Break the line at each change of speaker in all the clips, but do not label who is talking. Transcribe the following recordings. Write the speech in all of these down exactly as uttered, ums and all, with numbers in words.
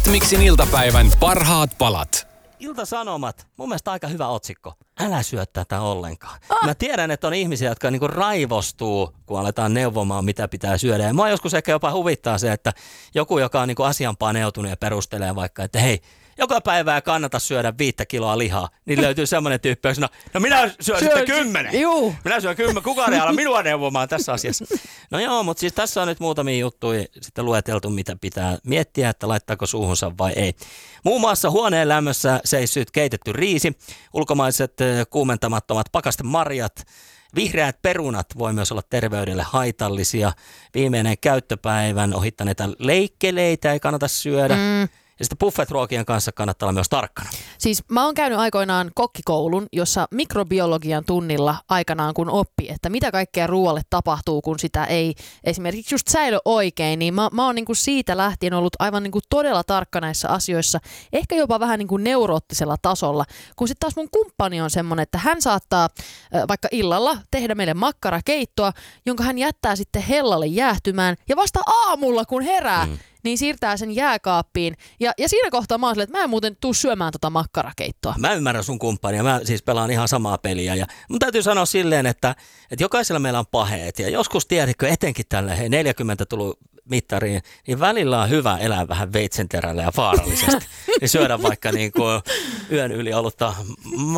Hitmixin iltapäivän parhaat palat.
Ilta-Sanomat, mun mielestä aika hyvä otsikko. Älä syö tätä ollenkaan. Ah. Mä tiedän, että on ihmisiä, jotka niinku raivostuu, kun aletaan neuvomaan, mitä pitää syödä. Ja mua joskus ehkä jopa huvittaa se, että joku, joka on niinku asian paneutunut ja perustelee vaikka, että hei, joka päivää kannata syödä viittä kiloa lihaa, niin löytyy semmoinen tyyppi, joka sanoo, no minä syön Syö, sitten kymmenen. Juu. Minä syön kymmenen. Kukaan ei ala minua neuvomaan tässä asiassa. No joo, mutta siis tässä on nyt muutamia juttuja sitten lueteltu, mitä pitää miettiä, että laittaako suuhunsa vai ei. Muun muassa huoneen lämmössä seissyt keitetty riisi, ulkomaiset kuumentamattomat pakastemarjat, vihreät perunat voi myös olla terveydelle haitallisia. Viimeinen käyttöpäivän ohittaneita leikkeleitä ei kannata syödä. Mm. Ja sitten buffet-ruokien kanssa kannattaa olla myös tarkkana.
Siis mä oon käynyt aikoinaan kokkikoulun, jossa mikrobiologian tunnilla aikanaan kun oppi, että mitä kaikkea ruoalle tapahtuu, kun sitä ei esimerkiksi just säily oikein, niin mä, mä oon niinku siitä lähtien ollut aivan niinku todella tarkka näissä asioissa, ehkä jopa vähän niinku neuroottisella tasolla, kun sitten taas mun kumppani on semmoinen, että hän saattaa äh, vaikka illalla tehdä meille makkarakeittoa, jonka hän jättää sitten hellalle jäähtymään ja vasta aamulla kun herää, mm. niin siirtää sen jääkaappiin. Ja, ja siinä kohtaa mä oon silleen, että mä en muuten tuu syömään tota makkarakeittoa.
Mä ymmärrän sun kumppania. Mä siis pelaan ihan samaa peliä. Ja mun täytyy sanoa silleen, että, että jokaisella meillä on paheet. Ja joskus tiedätkö, etenkin tällä hei, neljäkymmentä tullut mittariin, niin välillä on hyvä elää vähän veitsenterällä ja vaarallisesti. Niin syödä vaikka niin kuin yön yli ollutta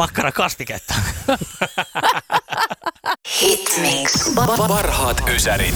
makkarakastiketta.
Hitmix. Parhaat ysärit.